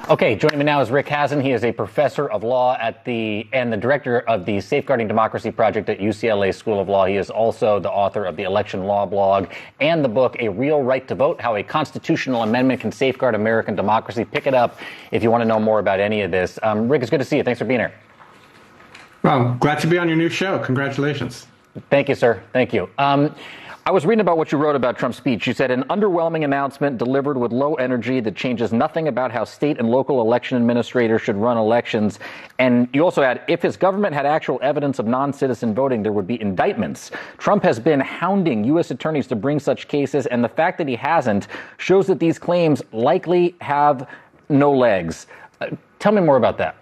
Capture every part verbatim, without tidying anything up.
Okay, joining me now is Rick Hasen. He is a professor of law at the and the director of the Safeguarding Democracy Project at U C L A School of Law. He is also the author of the Election Law blog and the book A Real Right to Vote: How a Constitutional Amendment Can Safeguard American Democracy. Pick it up if you want to know more about any of this. Um, Rick, it's good to see you. Thanks for being here. Well, glad to be on your new show. Congratulations. Thank you, sir. Thank you. Um, I was reading about what you wrote about Trump's speech. You said an underwhelming announcement delivered with low energy that changes nothing about how state and local election administrators should run elections. And you also add, if his government had actual evidence of non-citizen voting, there would be indictments. Trump has been hounding U S attorneys to bring such cases, and the fact that he hasn't shows that these claims likely have no legs. Uh, tell me more about that.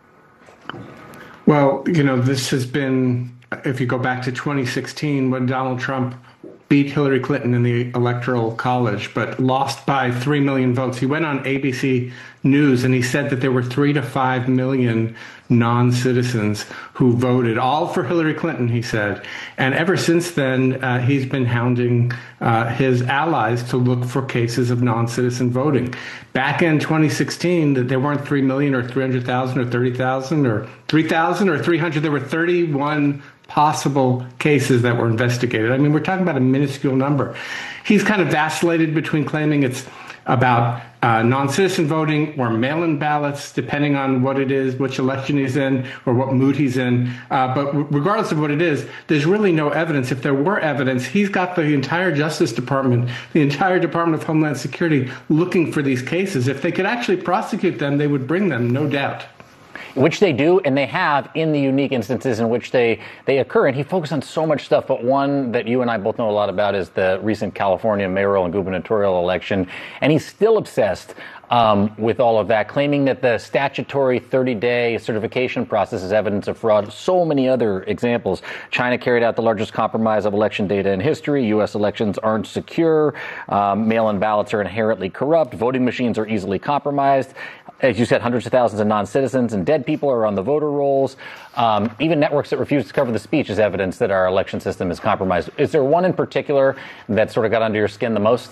Well, you know, this has been, if you go back to twenty sixteen, when Donald Trump beat Hillary Clinton in the Electoral College, but lost by three million votes. He went on A B C News and he said that there were three to five million non-citizens who voted, all for Hillary Clinton, he said. And ever since then, uh, he's been hounding uh, his allies to look for cases of non-citizen voting. Back in twenty sixteen, that there weren't three million or three hundred thousand or thirty thousand or three thousand or three hundred. There were thirty-one possible cases that were investigated. I mean, we're talking about a minuscule number. He's kind of vacillated between claiming it's about uh, non-citizen voting or mail-in ballots, depending on what it is, which election he's in, or what mood he's in. Uh, but regardless of what it is, there's really no evidence. If there were evidence, he's got the entire Justice Department, the entire Department of Homeland Security looking for these cases. If they could actually prosecute them, they would bring them, no doubt. Which they do, and they have in the unique instances in which they, they occur. And he focused on so much stuff, but one that you and I both know a lot about is the recent California mayoral and gubernatorial election. And he's still obsessed um, with all of that, claiming that the statutory thirty-day certification process is evidence of fraud. So many other examples. China carried out the largest compromise of election data in history. U S elections aren't secure. Um, mail-in ballots are inherently corrupt. Voting machines are easily compromised. As you said, hundreds of thousands of non-citizens and dead people are on the voter rolls. Um, even networks that refuse to cover the speech is evidence that our election system is compromised. Is there one in particular that sort of got under your skin the most?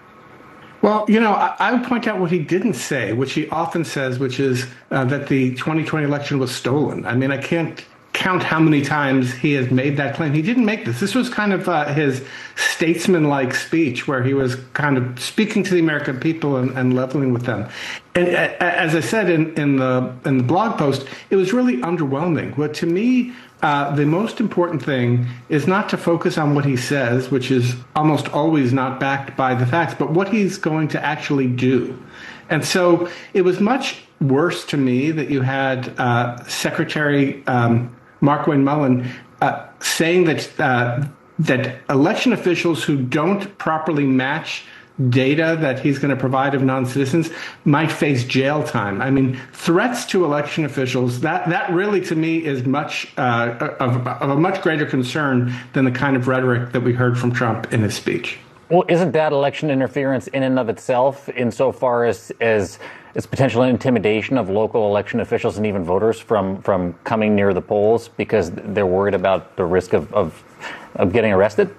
Well, you know, I, I would point out what he didn't say, which he often says, which is uh, that the twenty twenty election was stolen. I mean, I can't count how many times he has made that claim. He didn't make this. This was kind of uh, his statesman-like speech where he was kind of speaking to the American people and, and leveling with them. And uh, as I said in, in the in the blog post, it was really underwhelming. What to me, uh, the most important thing is not to focus on what he says, which is almost always not backed by the facts, but what he's going to actually do. And so it was much worse to me that you had uh, Secretary um, Markwayne Mullin uh, saying that uh, that election officials who don't properly match data that he's going to provide of non-citizens might face jail time. I mean, threats to election officials, that, that really to me is much uh, of, of a much greater concern than the kind of rhetoric that we heard from Trump in his speech. Well, isn't that election interference in and of itself, insofar as as as potential intimidation of local election officials and even voters from, from coming near the polls because they're worried about the risk of, of, of getting arrested?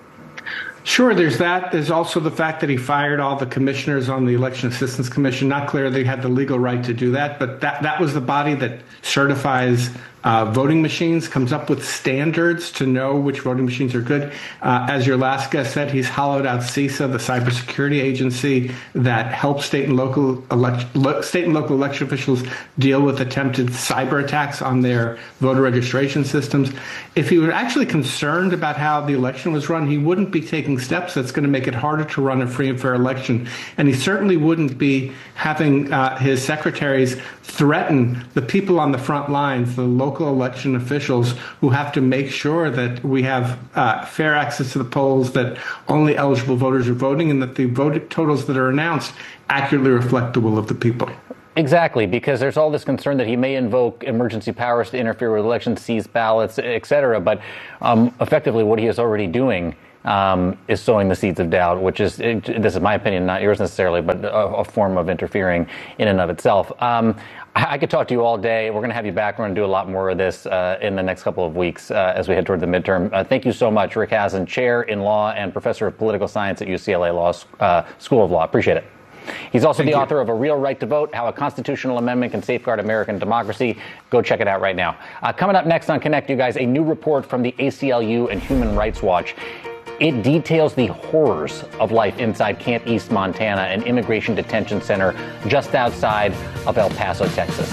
Sure, there's that. There's also the fact that he fired all the commissioners on the Election Assistance Commission. Not clear they had the legal right to do that, but that, that was the body that certifies uh, voting machines, comes up with standards to know which voting machines are good. Uh, as your last guest said, he's hollowed out CISA, the cybersecurity agency that helps state and local elect, lo, state and local election officials deal with attempted cyber attacks on their voter registration systems. If he were actually concerned about how the election was run, he wouldn't be taking steps that's going to make it harder to run a free and fair election. And he certainly wouldn't be having uh, his secretaries threaten the people on the front lines, the local election officials who have to make sure that we have uh, fair access to the polls, that only eligible voters are voting, and that the vote totals that are announced accurately reflect the will of the people. Exactly, because there's all this concern that he may invoke emergency powers to interfere with elections, seize ballots, et cetera. But um, effectively what he is already doing Um, is sowing the seeds of doubt, which is, it, this is my opinion, not yours necessarily, but a, a form of interfering in and of itself. Um, I, I could talk to you all day. We're going to have you back. We're going to do a lot more of this uh, in the next couple of weeks uh, as we head toward the midterm. Uh, thank you so much, Rick Hasen, Chair in Law and Professor of Political Science at U C L A Law uh, School of Law. Appreciate it. He's also Thank the you. author of A Real Right to Vote, How a Constitutional Amendment Can Safeguard American Democracy. Go check it out right now. Uh, coming up next on Connect, you guys, a new report from the A C L U and Human Rights Watch. It details the horrors of life inside Camp East, Montana, an immigration detention center just outside of El Paso, Texas.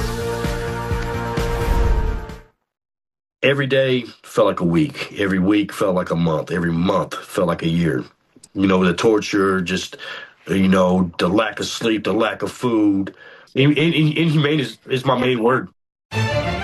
Every day felt like a week. Every week felt like a month. Every month felt like a year. You know, the torture, just, you know, the lack of sleep, the lack of food. In, in, inhumane is, is my main word.